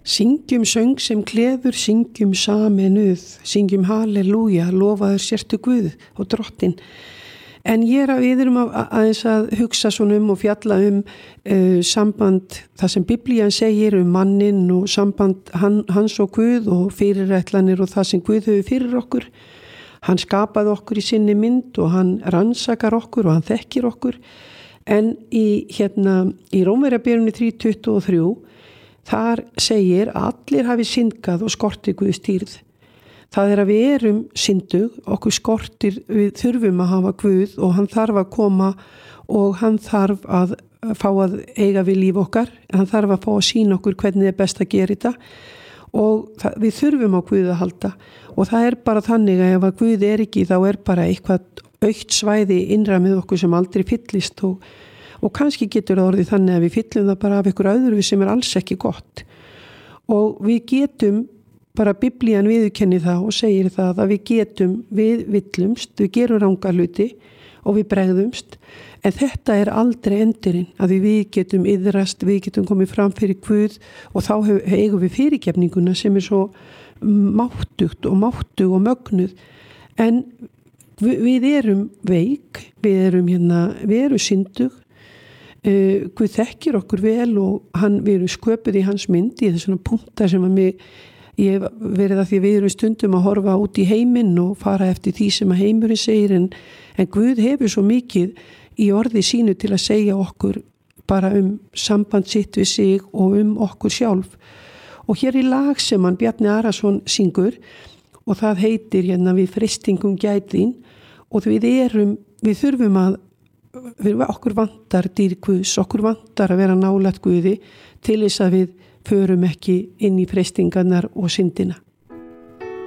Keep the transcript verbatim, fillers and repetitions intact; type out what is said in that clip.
Syngjum söng sem gleður, syngjum saminuð, syngjum halleluja, lofaður sértu Guð og drottin. En ég er að við erum að, aðeins að hugsa svona um og fjalla um uh, samband, það sem Biblían segir um manninn og samband hann, hans og Guð og fyrirætlanir og það sem Guð hefur fyrir okkur. Hann skapaði okkur í sinni mynd og hann rannsakar okkur og hann þekkir okkur. En í, hérna, í Rómverjabréfinu þrjú tuttugu og þrjú þar segir að allir hafi syndgað og skortir Guðs dýrð. Það er að við erum syndug, okkur skortir, við þurfum að hafa Guð og hann þarf að koma og hann þarf að fá að eiga við líf okkar, hann þarf að fá að sýna okkur hvernig er best að gera þetta og það, við þurfum á Guð að halda og það er bara þannig að ef að Guð er ekki þá er bara eitthvað aukt svæði innra með okkur sem aldrei fyllist og Og kannski getur það orðið þannig að við fyllum það bara af ykkur öðru sem er alls ekki gott. Og við getum, bara Biblían viðurkenni það og segir það að við getum, við villumst, við gerum ranga hluti og við bregðumst. En þetta er aldrei endurinn að við getum yðrast, við getum komið fram fyrir Guð og þá eigum við fyrirgefninguna sem er svo máttugt og máttug og mögnuð. En við erum veik, við erum, hérna, við erum syndug. Uh, Guð þekkir okkur vel og hann, við erum sköpuð í hans mynd í þessuna punktar sem að mig, ég hef verið að því við erum stundum að horfa út í heiminn og fara eftir því sem að heimurinn segir en, en Guð hefur svo mikið í orði sínu til að segja okkur bara um samband sitt við sig og um okkur sjálf og hér í lag sem hann Bjarni Arason syngur og það heitir hérna við freistingum gætin og við erum, við þurfum að við okkur vantar dýr Guðs, okkur vantar að vera nálægt Guði til þess að við förum ekki inn í freistingarnar og syndina.